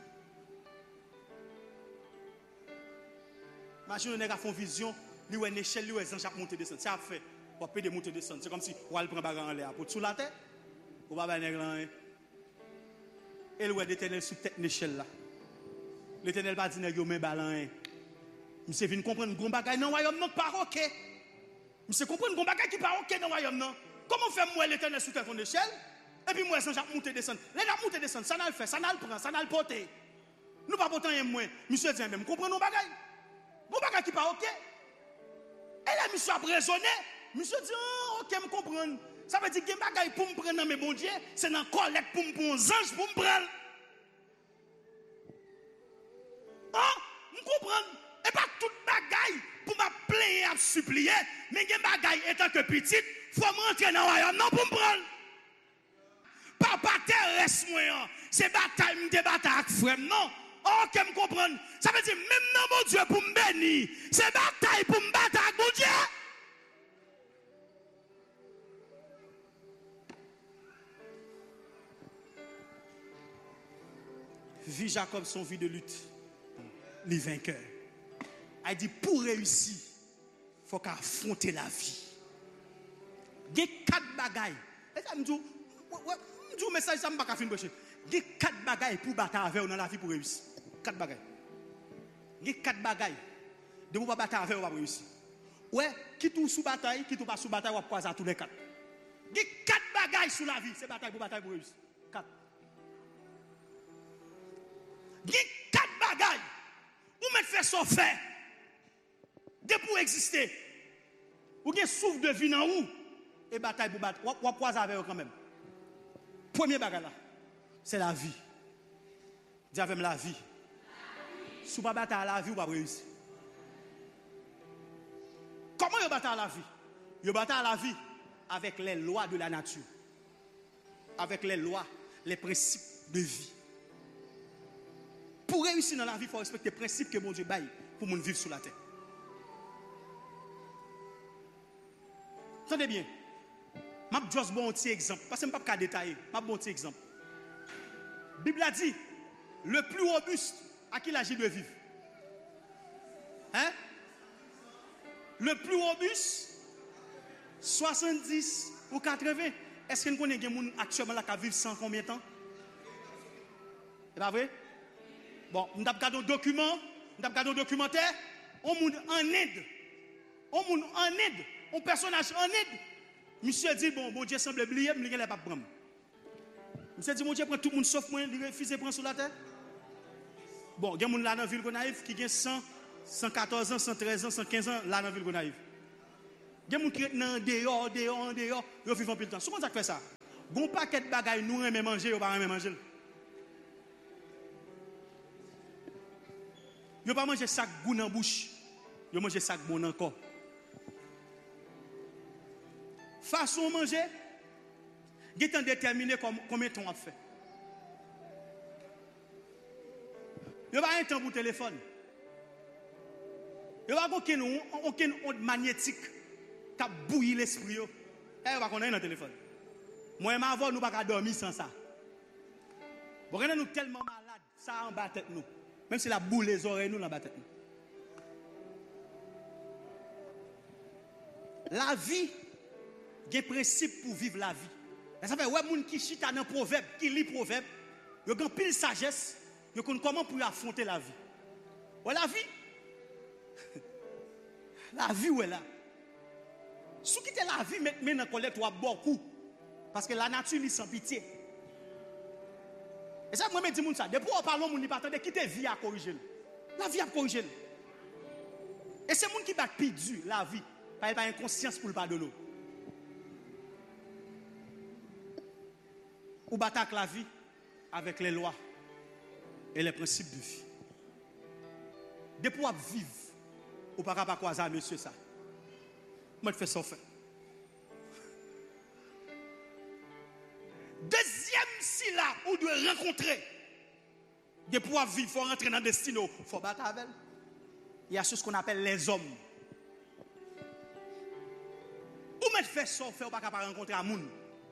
Imagine, on a fait une vision, lui, une échelle, lui, un ange monter descendre. Ça a fait, on va payer monter descendre. C'est comme si on allait prendre un bagarre en l'air. Pour sous la tête, on va faire un grand. Et lui, l'Éternel sous tête l'échelle là. L'Éternel va dire, il y a un ballon. Monsieur vient comprendre que bagay dans royaume non pas OK. Monsieur comprendre que bagay qui pas OK dans royaume non. Comment faire moi l'Éternel sous ton échelle et puis moi ça j'ai monter descendre. Les gars monter descendre, ça n'a le faire, ça n'a le prendre, ça n'a le porter. Nous pas porter rien moins. Monsieur dit même comprendre nos bagay. Bon bagay qui pas OK. Et là monsieur a raisonné. Monsieur dit OK, me comprendre. Ça veut dire que bagay pour me prendre dans mes bon Dieu, c'est dans collecte pour me prendre ange pour me prendre. Ah, me comprendre. Et pas toute bagaille pour me plaindre et me supplier. Mais il y a bagaille étant que petite, il faut me rentrer dans le royaume. Non, pour me prendre. Papa, reste moi. C'est bataille, je bataille avec frère. Non. Ok, me comprendre. Ça veut dire, même dans mon Dieu pour me bénir, c'est bataille pour me battre avec mon Dieu. Vie Jacob, son vie de lutte. Les vainqueurs. Il dit, pour réussir, il faut affronter la vie. Il y a 4 bagailles. Et ça me dit, un message, ça ne m'a pas fini. Il y a 4 bagailles pour battre avec dans la vie pour réussir. 4 bagailles. Il y a 4 bagailles. De vous pas battre avec, on va réussir. Ouais, qui tout sous bataille, qui tout pas sous bataille, on va croiser à tous les 4. Il y a 4 bagailles sous la vie, c'est bataille pour réussir. 4. Il y a 4 bagailles. Ou mettre faire son fait. De pour exister. Ou bien souffle de vie dans où et bataille pour battre. Ou croiser avec eux quand même. Premier bagage là, c'est la vie. Dis avec la vie. Si vous ne battez à la vie, vous ne pouvez pas réussir. Comment vous battez à la vie? Vous battez à la vie avec les lois de la nature. Avec les lois, les principes de vie. Pour réussir dans la vie, il faut respecter les principes que mon Dieu baille pour vivre sur la terre. Entendez bien. Je vais juste un petit exemple. Parce que je ne peux pas détailler. Je vais un petit exemple. La Bible a dit, le plus robuste, à qui l'âge de vivre? Hein? Le plus robuste, 70 ou 80. Est-ce que nous connaissons des gens actuellement qui vivent sans combien de temps? C'est pas vrai? Bon, nous avons regardé un document, nous avons regardé un documentaire. On monde en aide. On monde en aide. Un personnage en aide. Monsieur dit, bon Dieu semble oublier, mais il n'est pas prendre. Monsieur dit, mon Dieu prend tout le monde sauf moi, il refuse de prendre sur la terre. Bon, il y a des gens là dans la ville Gonaïve qui ont 100, 114 ans, 113 ans, 115 ans là dans la ville Gonaïve. Gen moun qui nan dehors, yo vivent en pile temps. Comment ça fait ça? Gon paquet de bagaille nous aimons manger, yo pas aimé manger. Yo pas manger sac goût dans bouche. Yo manger sac bon encore. Façon manger, gen temps déterminé combien de temps on fait. Yo pas un temps pour téléphone. Yo pas aucun onde magnétique qui bouilli l'esprit yo. Yo pas connait dans téléphone. Moi et ma avou nous pas dormir sans ça. Bon nous tellement malade, ça en bas tête nous. Même si la boule les oreilles nous en bas tête nous. La vie, il y a un principe pour vivre la vie. Ça fait ouais moun qui chita dans proverbe, qui lit proverbe, yo gan pile sagesse, yo connaît comment pour affronter la vie. Ouais la vie. La vie ouais là. Si quitter la vie maintenant dans colère toi beaucoup parce que la nature lui sans pitié. Et ça moi me dit moun ça, depuis on parle moun ni pas attendre quitter vie à corriger. La vie a corriger. Et c'est moun qui bat pidu la vie. Pas une conscience pour le pardonner. Ou battaque la vie avec les lois et les principes de vie. Depuis on vivre, ou pas capable croiser monsieur ça. Moi je fais ça fait. Deuxième si là ou doit rencontrer de pouvoir vivre, il faut rentrer dans le destin, il faut battre avec. Il y a ce qu'on appelle les hommes. Ou mettre fait ça, fait ou pas capable rencontrer un monde.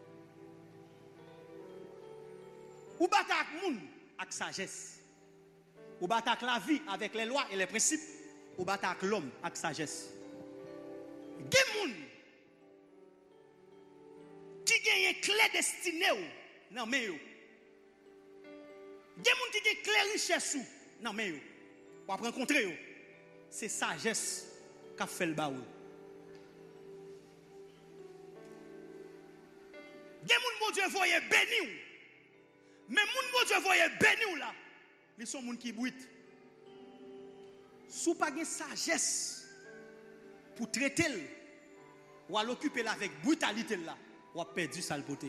Ou battre avec monde avec sagesse. Ou battre avec la vie avec les lois et les principes. Ou battre avec l'homme avec sagesse. Des monde qui gagne une clé destinée non mais yo. Des monde qui gagne clé richesse non mais yo. Pour rencontrer yo. C'est sagesse qu'a fait le baoul. Des moun bon Dieu voye béni ou. Mais moun bon Dieu voye béni ou là. Ils sont moun qui bruit. Sou pas gen sagesse pour traiter ou à l'occuper là avec brutalité là, ou a perdu sa beauté.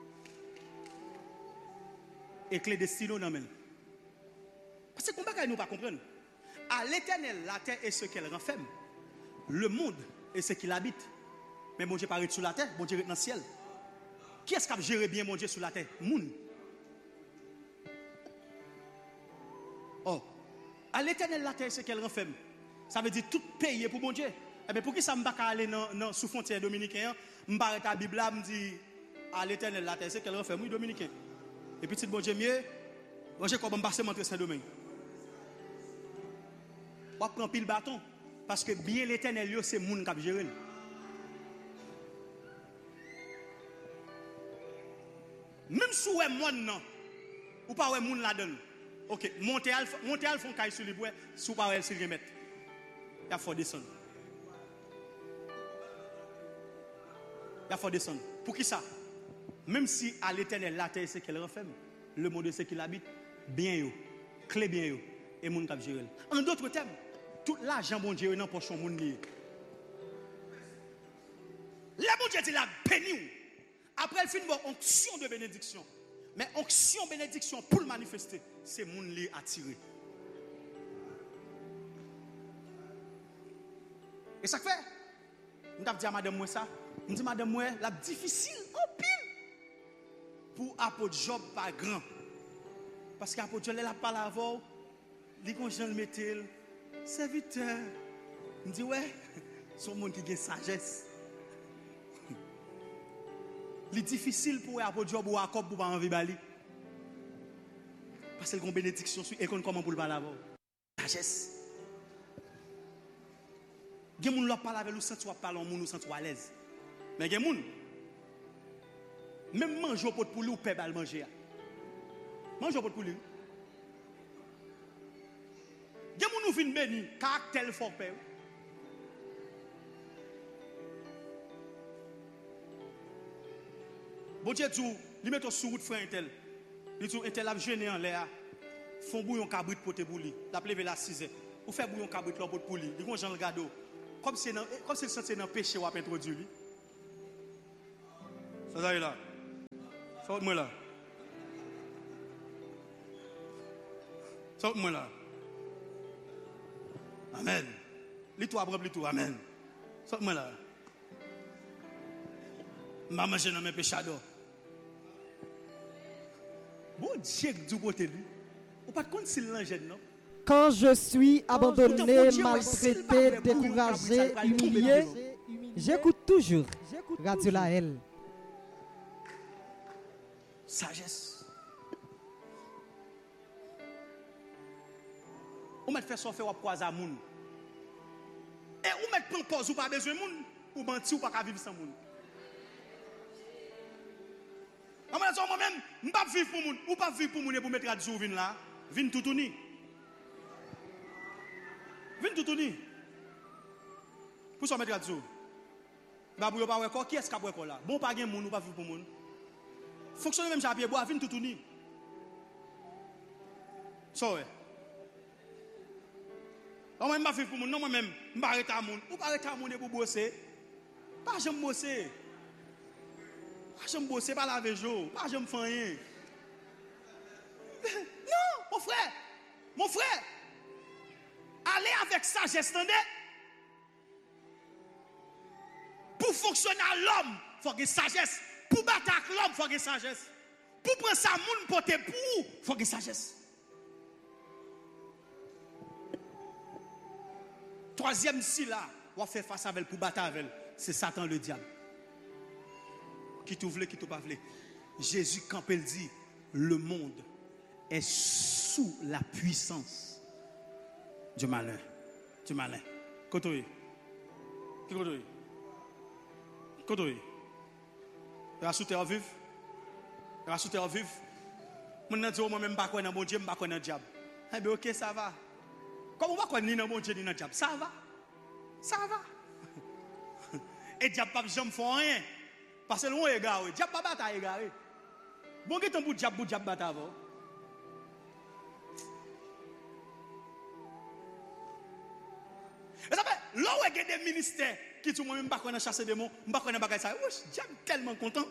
Et que les destinos non men. Parce que combat nous pas comprendre. À l'Éternel la terre est ce qu'elle renferme. Le monde est ce qu'il habite. Mais mon Dieu paraît sur la terre, mon Dieu est dans le ciel. Qui est-ce qui a géré bien mon Dieu sur la terre? Moun. Oh, à l'Éternel la terre, c'est qu'elle renferme. Ça veut dire tout payer pour mon Dieu. Eh bien, pour qui ça ne va pas aller sous frontière dominicaine? Je vais arrêter la Bible, je me dis à l'Éternel la terre, c'est qu'elle renferme. Oui, dominicain. Et puis, bon Dieu, mieux, je vais passer mon Saint-Domingue. On va prendre pile bâton. Parce que bien l'Éternel, c'est moun qui a géré. Même si vous êtes non, ou pas ouais moun la donne. OK, montez al font caille sur le bois, sous pas elle se remettre. Il faut descendre. Il faut descendre. Pour qui ça? Même si à l'Éternel la terre c'est qu'elle renferme, le monde c'est qu'il habite, bien yo, clé bien yo et moun cap gérer. En d'autres termes, tout l'argent bon Dieu dans poche moun lié. La bon Dieu dit la béni. Après le fin de onction de bénédiction. Mais onction bénédiction pour le manifester, c'est mon li attiré. Et ça fait, je dis à madame moi ça, je dis madame moi, la difficile en pile pour apôtre Job pas grand. Parce qu'apôtre Job là pas avant, il conjoint le métal, serviteur. Je dis ouais, son monde qui a sagesse. C'est difficile pour apôtre Job ou Jacob pour pas envie bali. Parce qu'il y a une bénédiction sur et comment pour le parler avant. Sagesse. Il y a des gens qui parlent avec nous sans toi parler en nous sans toi à l'aise. Mais il y a des gens même manger au pot de poulet ou pas bal manger. Manger au pot de poulet. Il y a des gens qui viennent béni caractère fort père. Bon Dieu dit, il met sur route frère Intel. Il dit Intel a gêné en l'air. Font bouillon cabrit pour te bouli. La plève la 6h. Ou fait bouillon cabrit là pour te bouli. Il gon Jean le gado. comme si le senti dans le péché ou a introduit lui. Ça est là. Saute-moi là. Saute-moi là. Amen. Lis-toi après plus tout. Amen. Saute-moi là. M'a mangé dans mes péchadors. Bon Dieu, du côté lui. Ou pas de compte s'il l'engène, non? Quand je suis abandonné, maltraité, découragé, humilié, j'écoute toujours Radio Laël. Sagesse. Ou mettre faire sortir ou croiser à moun. Et ou mettre prendre pause ou pas besoin de moun, ou mentir ou pas vivre sans moun. Moi-même, je ne peux pas vivre pour moun, ou pas vivre pour moun et pour mettre radio vin là, vin tout tourner. Vin tout tourner. Pour ça mettre radio. Ba pour pas quoi qui est-ce qu'a pour là? Bon pas gen moun ou pas vivre pour moun. Fonctionne même chapier bois vin tout tourner. Ça ouais. Moi même pas vivre pour moun, non moi-même, je pas arrêter à moun, ou pas arrêter à moun pour bosser. Pas jamais bosser. Pas jamais bosser, pas laver jour, pas jamais faire rien. Non, mon frère, allez avec sagesse, attendez. Pour fonctionner à l'homme, il faut qu'il y ait sagesse. Pour battre avec l'homme, il faut qu'il y ait sagesse. Pour prendre sa moun porter pour, il faut qu'il y ait sagesse. Troisième si là, on va faire face avec pour battre avec, c'est Satan le diable. Qui t'ouvre, qui t'ouvre pas. Jésus, quand il dit, le monde est sous la puissance du malin. Du malin. Kotoye. Qui kotoye? Kotoye. Il va sous terre vive. Il va sous terre vive. Moi, je moi-même, pas quoi dans mon Dieu, pas quoi dans le diable. Eh bien, ok, ça va. Comme on va quoi ni dans mon Dieu, ni dans le diable. Ça va. Ça va. Et le diable, pas jamais fait rien. Parce que l'on est égaré. Diable pas bataille égaré. Bon, qu'est-ce que tu as diable bataille avant? Et ça fait, là où il y a des ministères qui sont moi-même pas connaître chasser des démons, je ne pas connaître ça. Ouh, diable tellement content.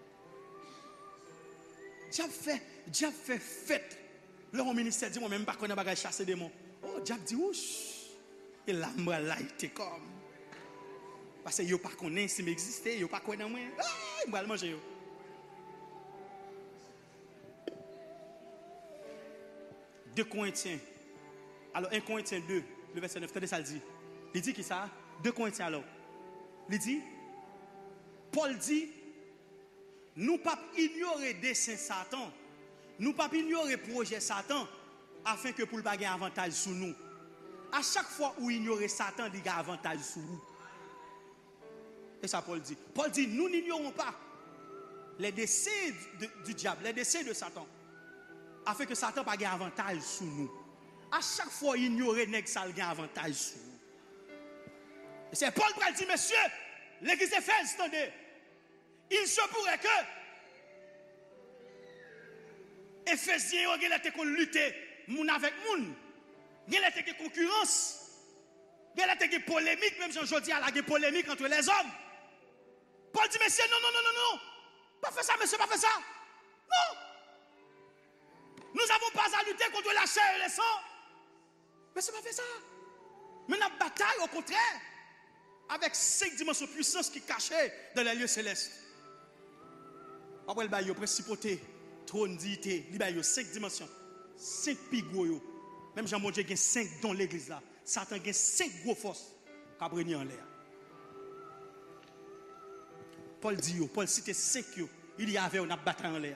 Diable fait fête. Là où le ministère dit moi-même pas connaître chasser des démons. Oh, diable dit ouch. Et là, il était comme. Parce que yo pas connaît si m'exister, yo pas connaît moi. Ah, il va manger yo. Deux Corinthiens. Alors 1 Corinthiens 2, le verset 9, ça le dit. Il dit qui ça? 2 Corinthiens alors. Il dit Paul dit nous pas ignorer dessein Satan. Nous pas ignorer projet Satan afin que pour le pas gagner avantage sur nous. À chaque fois où ignorer Satan, il y a avantage sur nous. Et ça Paul dit. Paul dit, nous n'ignorons pas les desseins du diable, les desseins de Satan, afin que Satan pas gagne avantage sur nous. À chaque fois, ignorer nèg ça gagne avantage sur nous. Et c'est Paul qui dit, messieurs, l'église d'Éphèse, attendez, il se pourrait que Éphésiens ont lutté moun avec moun, il y a des concurrence, il y a des polémiques, même si aujourd'hui il y a des polémiques entre les hommes. Paul dit, messieurs, non. Pas faire ça, monsieur, pas faire ça. Non. Nous n'avons pas à lutter contre la chair et le sang. Mais c'est pas fait ça. Mais la bataille, au contraire, avec 5 dimensions de puissance qui cachées dans les lieux célestes. Après, il y a principauté, trône, dignité, il y a 5 dimensions, 5 pigouilles. Même Jean-Mon Dieu a 5 dans l'église là. Satan a 5 gros forces qui a brûlé en l'air. Paul dit, Paul cite 5 il y avait une bataille en l'air.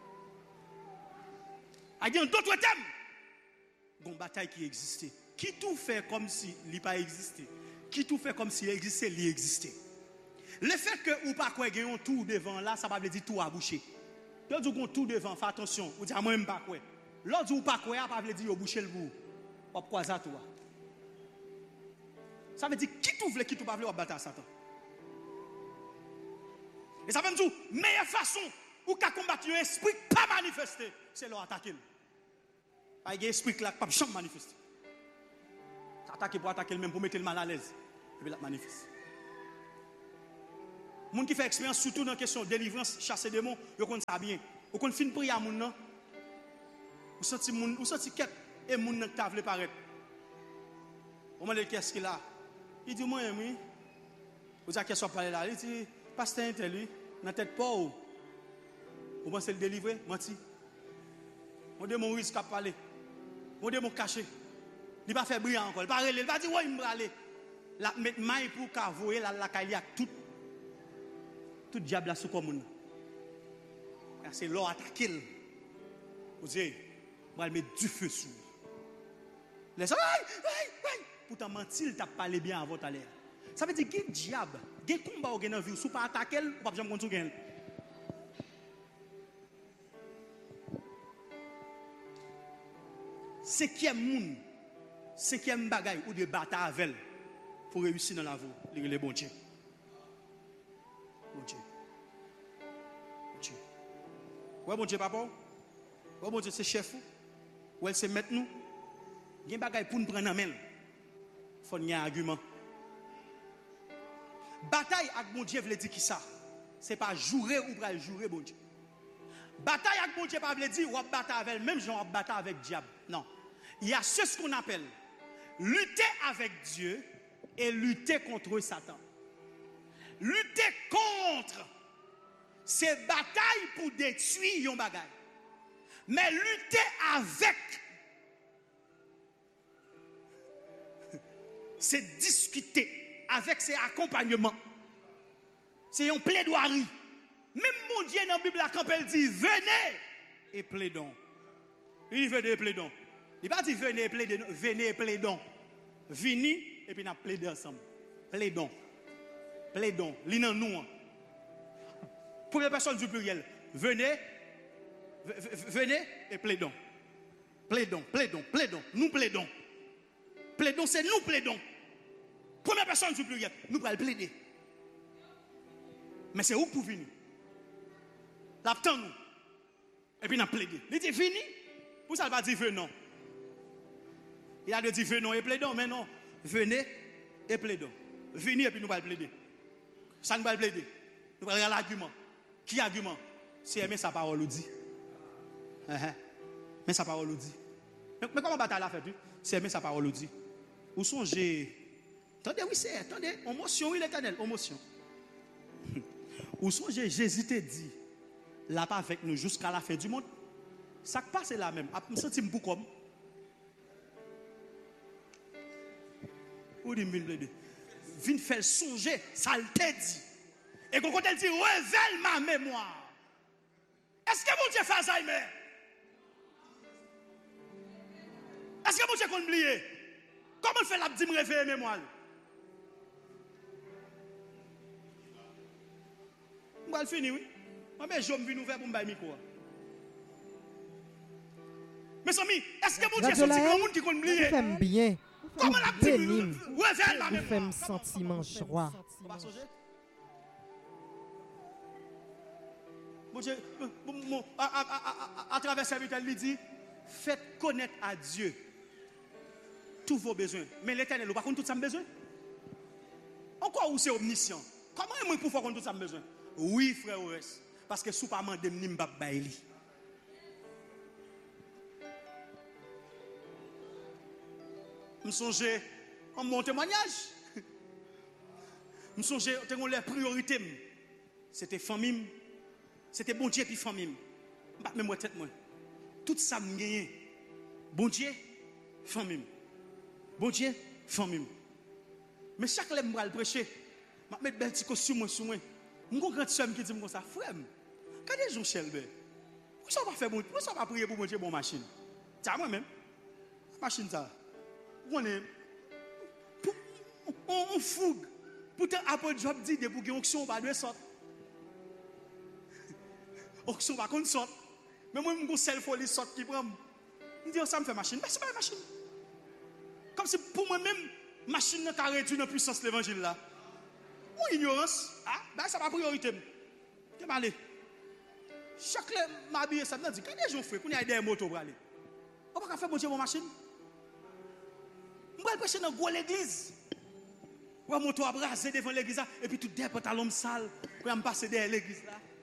Il y a d'autres thèmes. Une bataille qui existait. Qui tout fait comme si il n'a pas existé. Qui tout fait comme s'il existait, il existait. Le fait que ou pas quoi gagne un tour devant là, ça ne veut pas dire tout à boucher. L'autre dit tout devant, fais attention. Ou dit moi même pas quoi. L'autre dit pas quoi, ça veut dire au boucher le bout. Ou quoi ça toi. Ça veut dire qui tout veut, qui tout pas veut, on battre Satan. Et ça veut dire meilleure façon ou qu'à combattre un esprit pas manifesté, c'est leur attaquer. Il y a un esprit là pas jamais manifesté. Attaquer pour attaquer même pour mettre le mal à l'aise. Et puis la manifeste. Les gens qui font expérience, surtout dans la question de délivrance, chasser des démons, ils connaissent ça bien. Ils connaissent fin prier à moun nan. Vous sentez quête et moun nan t'a voulu paraître. On m'a dit qu'est-ce qu'il a? Il dit moi oui. Vous avez qu'est-ce qu'on parle là? Il dit pasteur intel lui, dans tête pas ou. Vous pensez le délivrer? Menti. Mon démon risque à parler. Mon démon caché. Il va faire brillant encore. Il va parler, il va dire ouais, il va aller. La mettre main pour qu'avoyer la caille tout diable là sous commune. C'est l'or attaquer. Vous dites, on va mettre du feu sur. Les gens, pourtant mentir, il t'a parlé bien avant tout à l'heure. Ça veut dire que diable, des combats au dans vie, sous pas attaquer, ou pas jamais contre gain. Cinquième bagaille ou de bataille avec elle pour réussir dans la vie, les bons Dieu. Bon Dieu. Bon Dieu. Ouais, bon Dieu, papa. Ouais, bon Dieu, c'est chef. Ouais, c'est maître nous. Il y a des bagailles pour nous prendre en main. Il faut qu'il y ait un argument. Bataille avec bon Dieu veut dire qui ça? Ce n'est pas jouer ou pas jouer, bon Dieu. Bataille avec bon Dieu pas veut dire ou bataille avec même genre ou bataille avec le diable. Non. Il y a ce qu'on appelle lutter avec Dieu et lutter contre Satan. Lutter contre, c'est bataille pour détruire un bagaille. Mais lutter avec, c'est discuter. Avec, c'est accompagnement. C'est une plaidoirie. Même mon Dieu dans la Bible, quand elle dit venez et plaidons. Il veut des plaidons. Il va dire venez et plaidons. Venez et plaidons. Venez et puis nous plaidons ensemble. Plaidons. Plaidons. L'un nous. Première personne du pluriel. Venez. Venez et plaidons. Plaidons, plaidons, plaidons. Nous plaidons. Plaidons, c'est nous plaidons. Première personne du pluriel. Nous allons plaider. Mais c'est où pour venir? L'attend nous. Et puis nous plaidons. Il dit fini. Pour ça, il va dire venons. Il a dit venons et plaidons. Mais non. Venez et plaidons. Venez et puis nous allons plaider. Ça nous va plaider. Nous allons regarder l'argument. Qui argument? C'est aimer sa parole ou dit. Mais sa parole ou dit. Mais comment bataille la fait? C'est aimer sa parole ou dit. Où songez? Attendez, oui, c'est. Attendez. Émotion, oui, l'éternel. Émotion. Où songez? Jésus te dit. Là pas avec nous jusqu'à la fin du monde. Ça passe là même. Je me sens un peu comme. Ou dit mille deux. Viens faire songer, ça le te dit. Et quand elle dit, révèle ma mémoire. Est-ce que mon Dieu fait Alzheimer? Est-ce que mon Dieu qu'on oublie? Comment il fait la petite réveiller mémoire? Je vais finir, oui. Mais je vais ouvrir pour me micro. Mais amis, est-ce que mon Dieu est un monde qui qu'on oublie? J'aime bien. Comment la petite révèle ma mémoire? Fais-moi sentiment joie. Bon Dieu, à travers sa vie, il dit, faites connaître à Dieu tous vos besoins. Mais l'Éternel, vous ne connaissez pas tous vos besoins? Encore où c'est omniscient? Comment est-ce pour faire tous vos besoins? Oui, frère OS. Parce que sous pas mandé m'nimba baili. Je songe en mon témoignage. Je songe que les priorités. C'était famille. C'était bon Dieu puis famille. Même moi tête moi. Tout ça me gagne. Bon Dieu, famille. Bon Dieu, famille. Mais chaque fois que je vais prêcher, je vais mettre bel petit costume sur moi. Je vais grand soeur qui dit comme ça, frère. Quand des gens cherchent, pourquoi ça va faire bon? Pourquoi ça va prier pour mon Dieu bon machine? Ça moi même. Machine ça. On fougue. Pourtant après job dit de pour que onction va de sorte. Onction va qu'on sorte. Mais moi mon seul folie sorte qui prend. Me dit ça me fait machine. Mais c'est pas une machine. Comme si pour moi même machine n'a réduit la puissance de l'évangile là. Ou ignorance, ah, ben ça va priorité. Tu vas aller. Chaque fois m'habiller ça me dit quand des gens font qu'on y a des motos pour aller. On va pas faire bon Dieu mon machine. On va prêcher dans l'église. Ou moto abrasé devant l'église et puis tout des pantalons sales. Pour me passer derrière l'église là.